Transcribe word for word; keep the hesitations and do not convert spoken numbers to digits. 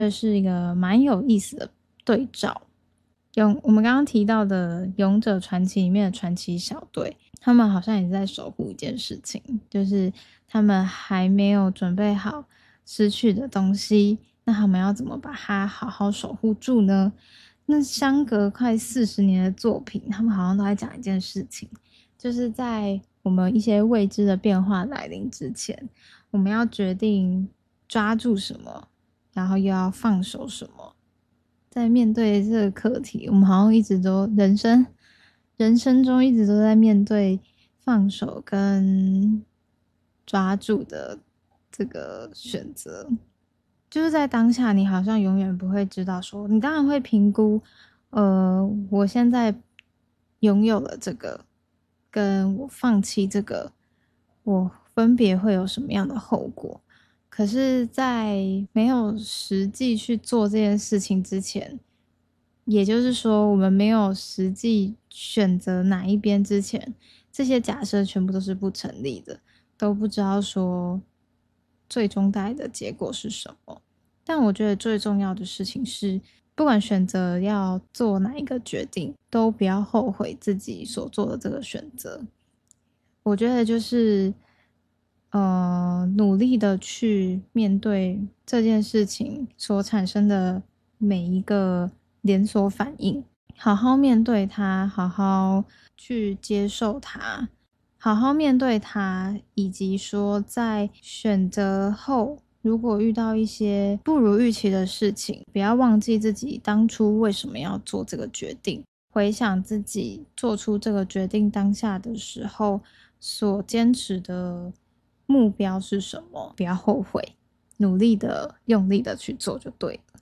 这是一个蛮有意思的对照。勇，我们刚刚提到的《勇者传奇》里面的传奇小队，他们好像也是在守护一件事情，就是他们还没有准备好失去的东西，那他们要怎么把它好好守护住呢？那相隔快四十年的作品，他们好像都在讲一件事情，就是在我们一些未知的变化来临之前，我们要决定抓住什么，然后又要放手什么。在面对这个课题，我们好像一直都人生人生中一直都在面对放手跟抓住的这个选择。就是在当下，你好像永远不会知道说，你当然会评估，呃，我现在拥有了这个，跟我放弃这个，我分别会有什么样的后果。可是在没有实际去做这件事情之前，也就是说我们没有实际选择哪一边之前，这些假设全部都是不成立的，都不知道说最终带来的结果是什么。但我觉得最重要的事情是，不管选择要做哪一个决定，都不要后悔自己所做的这个选择。我觉得就是呃，努力的去面对这件事情所产生的每一个连锁反应，好好面对它，好好去接受它，好好面对它，以及说在选择后，如果遇到一些不如预期的事情，不要忘记自己当初为什么要做这个决定，回想自己做出这个决定当下的时候所坚持的目标是什么，不要后悔，努力的用力的去做就对了。